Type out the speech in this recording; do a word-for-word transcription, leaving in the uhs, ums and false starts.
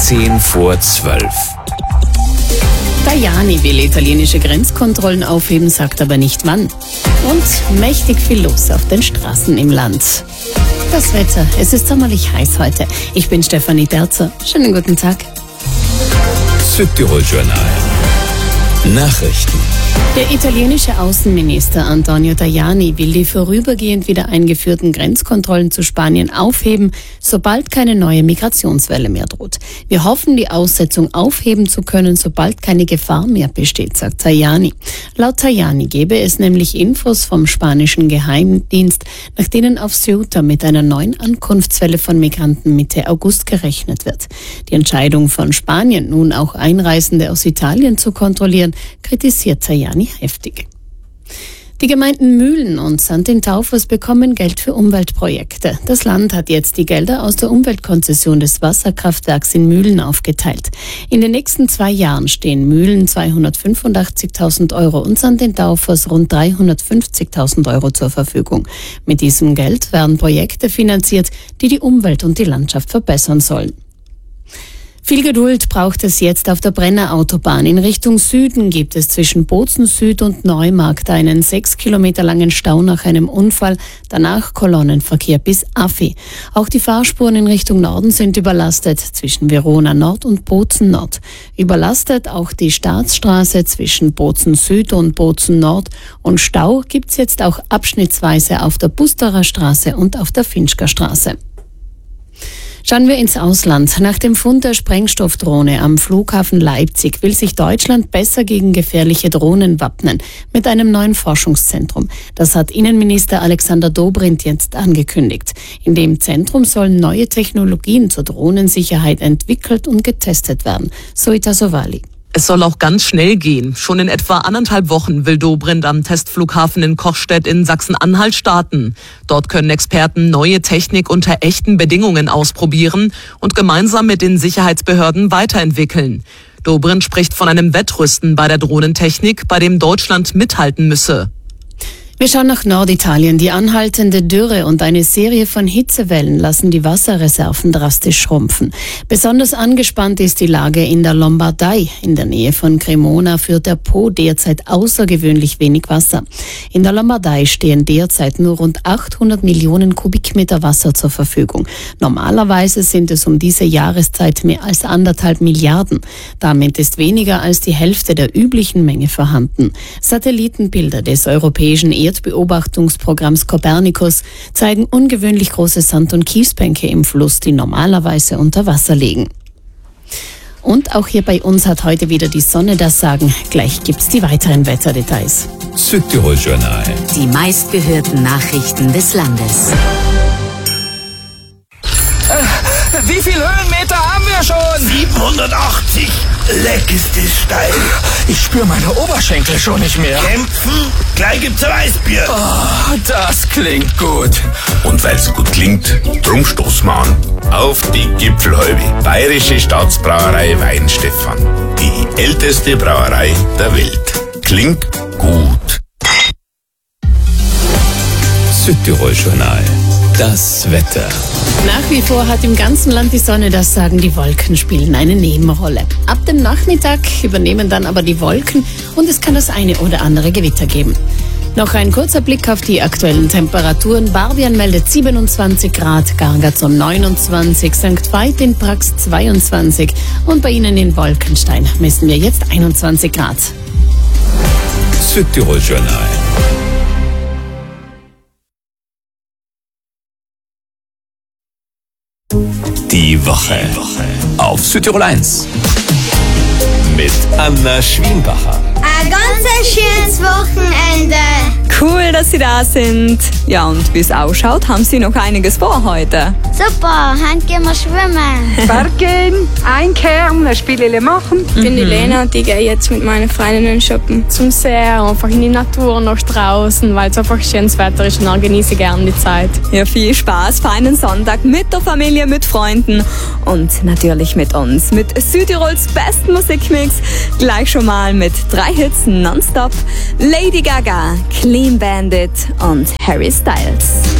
zehn vor zwölf. Tajani will italienische Grenzkontrollen aufheben, sagt aber nicht wann. Und mächtig viel los auf den Straßen im Land. Das Wetter, es ist sommerlich heiß heute. Ich bin Stefanie Terzer. Schönen guten Tag. Südtirol-Journal. Nachrichten. Der italienische Außenminister Antonio Tajani will die vorübergehend wieder eingeführten Grenzkontrollen zu Spanien aufheben, sobald keine neue Migrationswelle mehr droht. Wir hoffen, die Aussetzung aufheben zu können, sobald keine Gefahr mehr besteht, sagt Tajani. Laut Tajani gebe es nämlich Infos vom spanischen Geheimdienst, nach denen auf Ceuta mit einer neuen Ankunftswelle von Migranten Mitte August gerechnet wird. Die Entscheidung von Spanien, nun auch Einreisende aus Italien zu kontrollieren, kritisiert Tajani heftig. Die Gemeinden Mühlen und Sant'In-Taufers bekommen Geld für Umweltprojekte. Das Land hat jetzt die Gelder aus der Umweltkonzession des Wasserkraftwerks in Mühlen aufgeteilt. In den nächsten zwei Jahren stehen Mühlen zweihundertfünfundachtzigtausend Euro und Sant'In-Taufers rund dreihundertfünfzigtausend Euro zur Verfügung. Mit diesem Geld werden Projekte finanziert, die die Umwelt und die Landschaft verbessern sollen. Viel Geduld braucht es jetzt auf der Brennerautobahn. In Richtung Süden gibt es zwischen Bozen Süd und Neumarkt einen sechs Kilometer langen Stau nach einem Unfall, danach Kolonnenverkehr bis Affi. Auch die Fahrspuren in Richtung Norden sind überlastet, zwischen Verona Nord und Bozen Nord. Überlastet auch die Staatsstraße zwischen Bozen Süd und Bozen Nord. Und Stau gibt's jetzt auch abschnittsweise auf der Busterer Straße und auf der Finchker Straße. Schauen wir ins Ausland. Nach dem Fund der Sprengstoffdrohne am Flughafen Leipzig will sich Deutschland besser gegen gefährliche Drohnen wappnen, mit einem neuen Forschungszentrum. Das hat Innenminister Alexander Dobrindt jetzt angekündigt. In dem Zentrum sollen neue Technologien zur Drohnensicherheit entwickelt und getestet werden. Soita Sovali. Es soll auch ganz schnell gehen. Schon in etwa anderthalb Wochen will Dobrindt am Testflughafen in Kochstedt in Sachsen-Anhalt starten. Dort können Experten neue Technik unter echten Bedingungen ausprobieren und gemeinsam mit den Sicherheitsbehörden weiterentwickeln. Dobrindt spricht von einem Wettrüsten bei der Drohnentechnik, bei dem Deutschland mithalten müsse. Wir schauen nach Norditalien. Die anhaltende Dürre und eine Serie von Hitzewellen lassen die Wasserreserven drastisch schrumpfen. Besonders angespannt ist die Lage in der Lombardei. In der Nähe von Cremona führt der Po derzeit außergewöhnlich wenig Wasser. In der Lombardei stehen derzeit nur rund achthundert Millionen Kubikmeter Wasser zur Verfügung. Normalerweise sind es um diese Jahreszeit mehr als anderthalb Milliarden. Damit ist weniger als die Hälfte der üblichen Menge vorhanden. Satellitenbilder des europäischen Erdbeobachtungsprogramms Copernicus zeigen ungewöhnlich große Sand- und Kiesbänke im Fluss, die normalerweise unter Wasser liegen. Und auch hier bei uns hat heute wieder die Sonne das Sagen. Gleich gibt's die weiteren Wetterdetails. Südtirol-Journal. Die meistgehörten Nachrichten des Landes. Äh, wie viel Höhenmeter haben wir schon? siebenhundertachtzig. Leck ist es steil. Ich spüre meine Oberschenkel schon nicht mehr. Kämpfen? Gleich gibt's ein Weißbier. Oh, das klingt gut. Und weil's gut klingt, drum stoßen wir an. Auf die Gipfelhalbe. Bayerische Staatsbrauerei Weinstefan. Die älteste Brauerei der Welt. Klingt gut. Südtirol-Journal. Das Wetter. Nach wie vor hat im ganzen Land die Sonne das Sagen, die Wolken spielen eine Nebenrolle. Ab dem Nachmittag übernehmen dann aber die Wolken und es kann das eine oder andere Gewitter geben. Noch ein kurzer Blick auf die aktuellen Temperaturen. Barbian meldet siebenundzwanzig Grad, Gargatson neunundzwanzig, Sankt Veit in Prax zweiundzwanzig und bei Ihnen in Wolkenstein messen wir jetzt einundzwanzig Grad. Südtirol-Journal. Die Woche auf Südtirol eins mit Anna Schwienbacher. Ein ganz schönes Wochenende. Cool, dass Sie da sind. Ja, und wie es ausschaut, haben Sie noch einiges vor heute. Super, heute gehen wir schwimmen. Berg gehen, einkehren, ein Spielele machen. Ich bin die Lena und ich gehe jetzt mit meinen Freundinnen shoppen. Zum See, einfach in die Natur, noch draußen, weil es einfach schönes Wetter ist und dann genieße ich gerne die Zeit. Ja, viel Spaß, feinen Sonntag mit der Familie, mit Freunden und natürlich mit uns. Mit Südtirols besten Musikmix. Gleich schon mal mit drei Hits nonstop. Lady Gaga, Clean Bandit und Harry Styles.